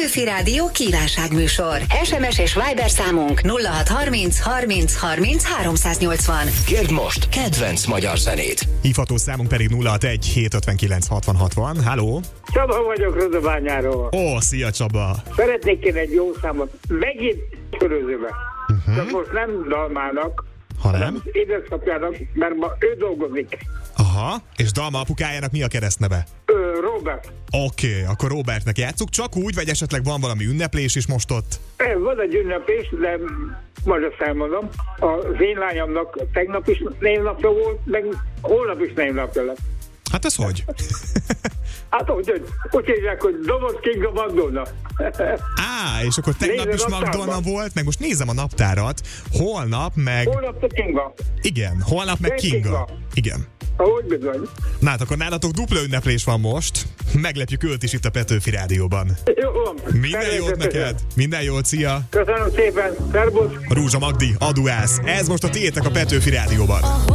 Petőfi Rádió kívánságműsor. SMS és Viber számunk 0630 30 30 380. Kérd most kedvenc magyar zenét. Hívható számunk pedig 061 759 60 60. Halló! Csaba vagyok Rozsabányáról. Ó, szia Csaba! Szeretnék kérni egy jó számot. Megint körözőbe. Csak most nem Dalmának, hanem édesapjának, mert ma ő dolgozik. Aha, és Dalma apukájának mi a keresztneve? Robert. Oké, akkor Robertnek játsszuk, csak úgy, vagy esetleg van valami ünneplés is most ott? Van egy ünneplés, de majd azt elmondom. Az én lányomnak tegnap is névnapja volt, meg holnap is névnapja lett. Hát ez hogy? Hát úgy hívják, hogy Doboz Kinga Magdolna. És akkor tegnap Nézem is a Magdolna naptárban. volt, meg most nézem a naptárat, holnap meg... Holnap a Kinga. Igen, holnap meg Kinga. Igen. Ahogy bizony. Na hát akkor nálatok dupla ünneplés van most. Meglepjük őt is itt a Petőfi Rádióban. Jó van. Minden jót neked! Minden jót, szia! Köszönöm szépen. Szerbusz. Rúzsa Magdi, Aduász. Ez most a tiétek a Petőfi Rádióban.